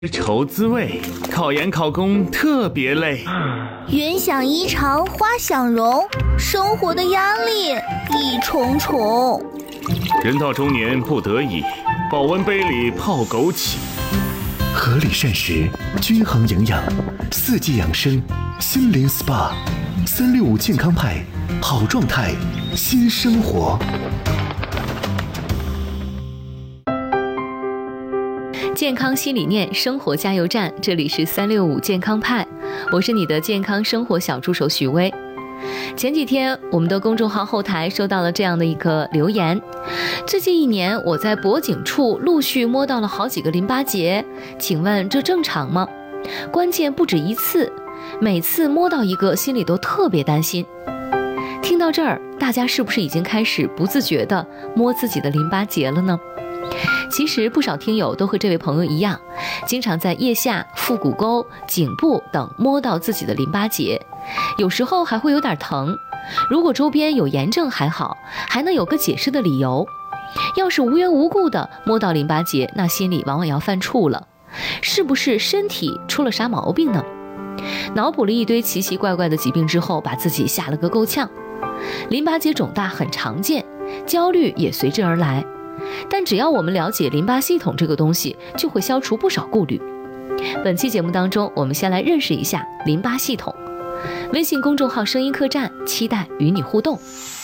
愁滋味，考研考公特别累。 云想衣裳花想容，生活的压力一重重。 人到中年不得已，保温杯里泡枸杞。 合理膳食，均衡营养，四季养生，心灵 SPA，365健康派，好状态，新生活。 健康新理念，生活加油站，这里是365健康派，我是你的健康生活小助手许薇。前几天我们的公众号后台收到了这样的一个留言：最近1年我在脖颈处陆续摸到了好几个淋巴结，请问这正常吗？关键不止一次，每次摸到一个心里都特别担心。听到这儿，大家是不是已经开始不自觉地摸自己的淋巴结了呢？其实不少听友都和这位朋友一样，经常在腋下、腹股沟、颈部等摸到自己的淋巴结，有时候还会有点疼。如果周边有炎症还好，还能有个解释的理由。要是无缘无故的摸到淋巴结，那心里往往要犯怵了，是不是身体出了啥毛病呢？脑补了一堆奇奇怪怪的疾病之后，把自己吓了个够呛。淋巴结肿大很常见，焦虑也随之而来。但只要我们了解淋巴系统这个东西，就会消除不少顾虑。本期节目当中，我们先来认识一下淋巴系统。微信公众号声音客栈，期待与你互动。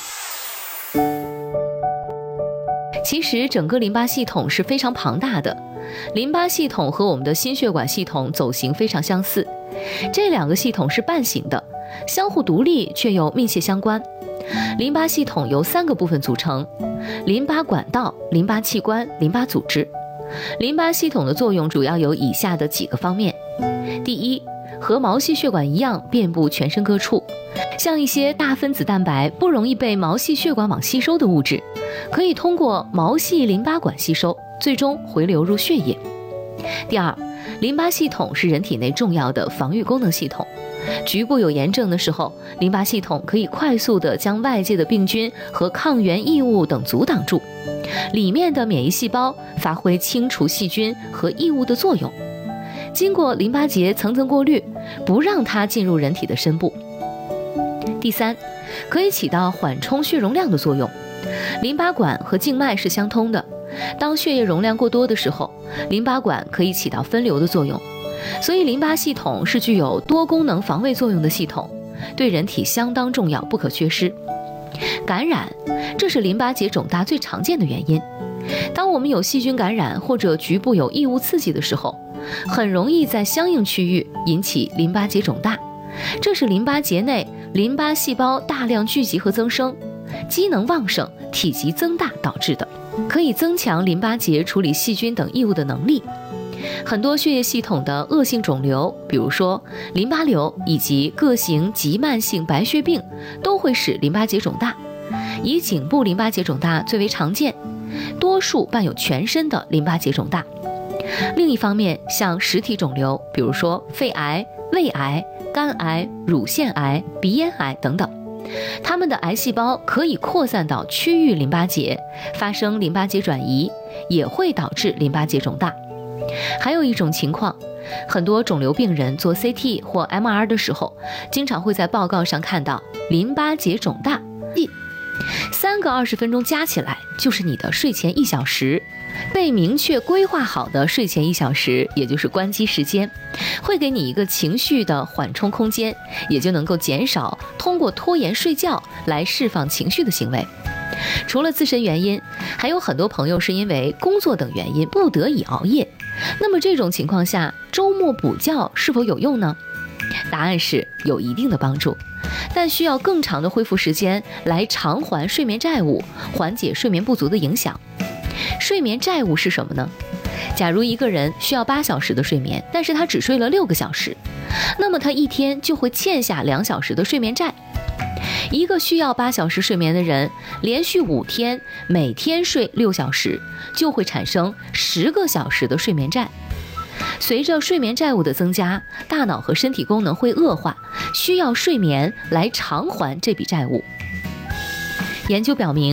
其实整个淋巴系统是非常庞大的，淋巴系统和我们的心血管系统走形非常相似，这两个系统是半形的，相互独立却又密切相关。淋巴系统由3个部分组成：淋巴管道、淋巴器官、淋巴组织。淋巴系统的作用主要有以下的几个方面。第一，和毛细血管一样遍布全身各处，像一些大分子蛋白不容易被毛细血管网吸收的物质，可以通过毛细淋巴管吸收，最终回流入血液。第二，淋巴系统是人体内重要的防御功能系统，局部有炎症的时候，淋巴系统可以快速地将外界的病菌和抗原异物等阻挡住，里面的免疫细胞发挥清除细菌和异物的作用，经过淋巴结层层过滤，不让它进入人体的深部。第三，可以起到缓冲血容量的作用。淋巴管和静脉是相通的，当血液容量过多的时候，淋巴管可以起到分流的作用，所以淋巴系统是具有多功能防卫作用的系统，对人体相当重要，不可缺失。感染，这是淋巴结肿大最常见的原因。当我们有细菌感染或者局部有异物刺激的时候，很容易在相应区域引起淋巴结肿大，这是淋巴结内淋巴细胞大量聚集和增生，机能旺盛、体积增大导致的，可以增强淋巴结处理细菌等异物的能力。很多血液系统的恶性肿瘤，比如说淋巴瘤以及各型急慢性白血病，都会使淋巴结肿大。以颈部淋巴结肿大最为常见，多数伴有全身的淋巴结肿大。另一方面，像实体肿瘤，比如说肺癌、胃癌、肝癌、乳腺癌、鼻咽癌等等，它们的癌细胞可以扩散到区域淋巴结，发生淋巴结转移，也会导致淋巴结肿大。还有一种情况，很多肿瘤病人做 CT 或 MR 的时候，经常会在报告上看到淋巴结肿大。3个20分钟加起来就是你的睡前1小时，被明确规划好的睡前1小时，也就是关机时间，会给你一个情绪的缓冲空间，也就能够减少通过拖延睡觉来释放情绪的行为。除了自身原因，还有很多朋友是因为工作等原因不得已熬夜，那么这种情况下，周末补觉是否有用呢？答案是有一定的帮助，但需要更长的恢复时间来偿还睡眠债务，缓解睡眠不足的影响。睡眠债务是什么呢？假如一个人需要8小时的睡眠，但是他只睡了6个小时，那么他一天就会欠下2小时的睡眠债。一个需要8小时睡眠的人，连续5天，每天睡6小时，就会产生10个小时的睡眠债。随着睡眠债务的增加，大脑和身体功能会恶化，需要睡眠来偿还这笔债务。研究表明，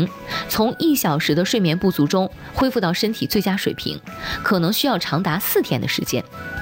从1小时的睡眠不足中恢复到身体最佳水平，可能需要长达4天的时间。